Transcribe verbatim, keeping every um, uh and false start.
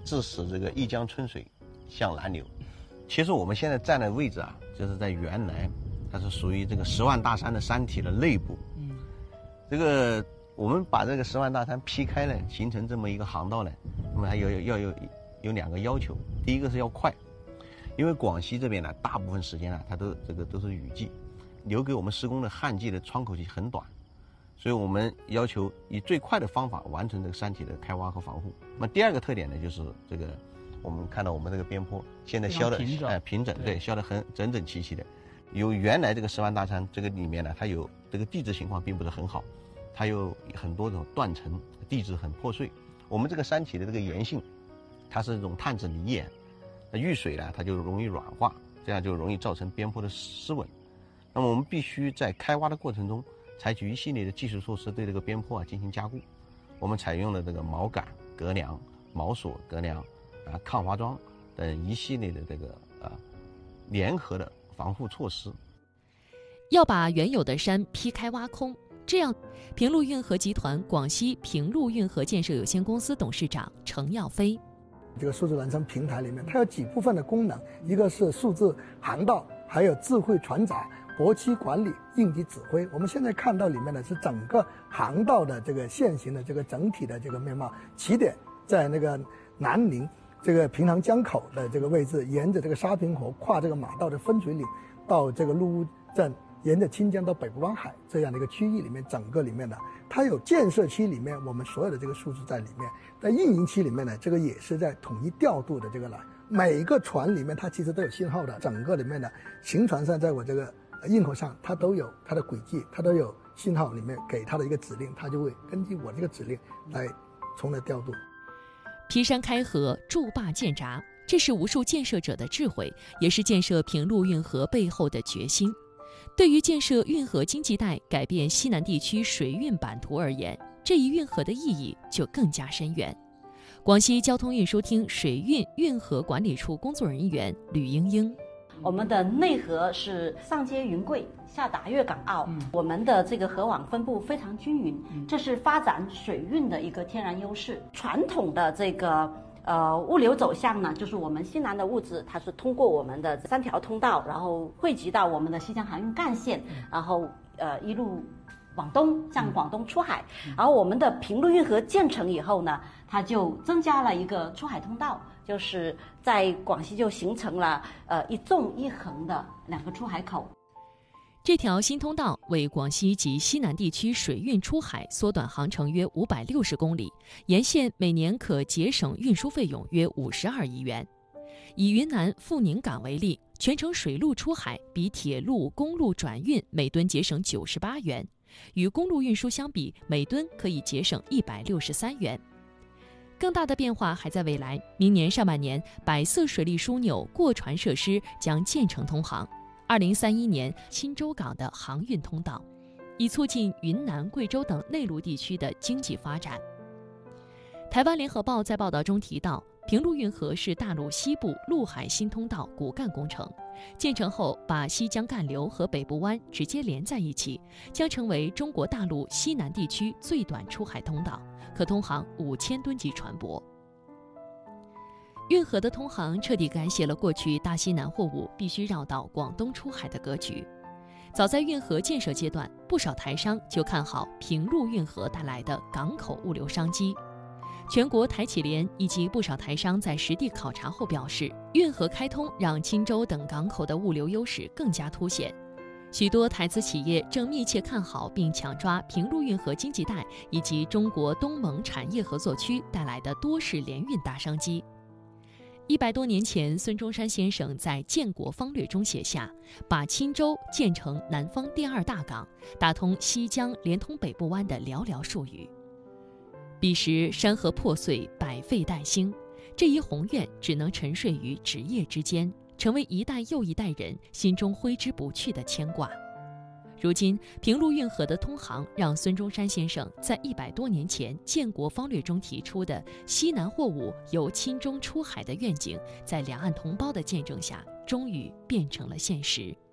致使这个一江春水向南流。其实我们现在站的位置啊，就是在原来它是属于这个十万大山的山体的内部。嗯，这个我们把这个十万大山劈开呢，形成这么一个航道呢，那么它有要有有两个要求，第一个是要快，因为广西这边呢，大部分时间呢，它都这个都是雨季，留给我们施工的旱季的窗口期很短。所以我们要求以最快的方法完成这个山体的开挖和防护。那么第二个特点呢，就是这个我们看到我们这个边坡现在削的平整， 哎平整，对，削的很整整齐齐的。有原来这个十万大山这个里面呢，它有这个地质情况并不是很好，它有很多种断层，地质很破碎。我们这个山体的这个岩性，它是一种碳质泥岩，那遇水呢，它就容易软化，这样就容易造成边坡的失稳。那么我们必须在开挖的过程中，采取一系列的技术措施对这个边坡啊进行加固。我们采用了这个锚杆、隔梁、锚索、隔梁啊、抗滑桩等一系列的这个啊联合的防护措施。 要把原有的山劈开挖空，这样，平陆运河集团广西平陆运河建设有限公司董事长程耀飞。 这个数字孪生平台里面，它有几部分的功能，一个是数字航道，还有智慧船闸、泊期管理、应急指挥。我们现在看到里面呢是整个航道的这个现行的这个整体的这个面貌，起点在那个南宁这个平塘江口的这个位置，沿着这个沙坪河跨这个马道的分水岭，到这个陆屋镇，沿着清江到北部湾海这样的一个区域里面，整个里面的它有建设期里面我们所有的这个数字在里面，在运营期里面呢，这个也是在统一调度的这个来。每一个船里面它其实都有信号的，整个里面的行船上，在我这个运河上，它都有它的轨迹，它都有信号，里面给它的一个指令，它就会根据我这个指令来从而调度。 劈山开河，筑坝建闸，这是无数建设者的智慧，也是建设平陆运河背后的决心。对于建设运河经济带、改变西南地区水运版图而言，这一运河的意义就更加深远。广西交通运输厅水运运河管理处工作人员吕英英： 我们的内河是上接云贵，下达粤港澳，嗯、我们的这个河网分布非常均匀，嗯、这是发展水运的一个天然优势。传统的这个呃物流走向呢，就是我们西南的物质，它是通过我们的三条通道，然后汇集到我们的西江航运干线，嗯、然后呃一路往东向广东出海。嗯、然后我们的平陆运河建成以后呢，它就增加了一个出海通道。就是在广西就形成了呃一纵一横的两个出海口。 这条新通道为广西及西南地区水运出海缩短航程约五百六十公里，沿线每年可节省运输费用约五十二亿元。以云南富宁港为例，全程水路出海比铁路、公路转运每吨节省九十八元，与公路运输相比，每吨可以节省一百六十三元。更大的变化还在未来，明年上半年，百色水利枢纽过船设施将建成通航。二零三一年，钦州港的航运通道，以促进云南、贵州等内陆地区的经济发展。台湾联合报在报道中提到，平陆运河是大陆西部陆海新通道骨干工程，建成后把西江干流和北部湾直接连在一起，将成为中国大陆西南地区最短出海通道，可通航五千吨级船舶。运河的通航彻底改写了过去大西南货物必须绕到广东出海的格局。早在运河建设阶段，不少台商就看好平陆运河带来的港口物流商机。全国台企联以及不少台商在实地考察后表示，运河开通让钦州等港口的物流优势更加凸显。许多台资企业正密切看好并抢抓平陆运河经济带以及中国东盟产业合作区带来的多式联运大商机。一百多年前，孙中山先生在《建国方略》中写下，把钦州建成南方第二大港，打通西江，连通北部湾的寥寥数语。彼时山河破碎，百废待兴，这一宏愿只能沉睡于纸页之间，成为一代又一代人心中挥之不去的牵挂。如今，平陆运河的通航让孙中山先生在一百多年前《建国方略》中提出的西南货物由钦中出海的愿景，在两岸同胞的见证下，终于变成了现实。